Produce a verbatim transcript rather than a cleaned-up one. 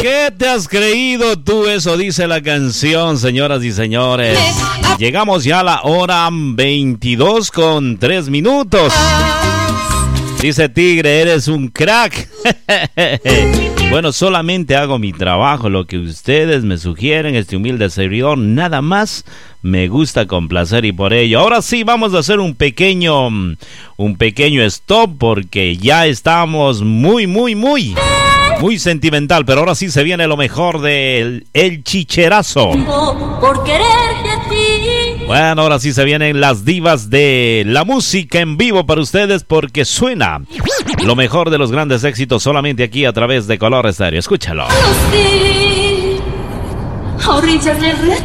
¿Qué te has creído tú? Eso dice la canción, señoras y señores. Llegamos ya a la hora veintidós con tres minutos. Dice Tigre, eres un crack. Bueno, solamente hago mi trabajo, lo que ustedes me sugieren, este humilde servidor, nada más me gusta complacer y por ello. Ahora sí, vamos a hacer un pequeño, un pequeño stop porque ya estamos muy, muy, muy, muy sentimental. Pero ahora sí se viene lo mejor del el chicherazo. Por quererte a ti. Bueno, ahora sí se vienen las divas de la música en vivo para ustedes porque suena lo mejor de los grandes éxitos solamente aquí a través de Color Estéreo. Escúchalo. A orillas del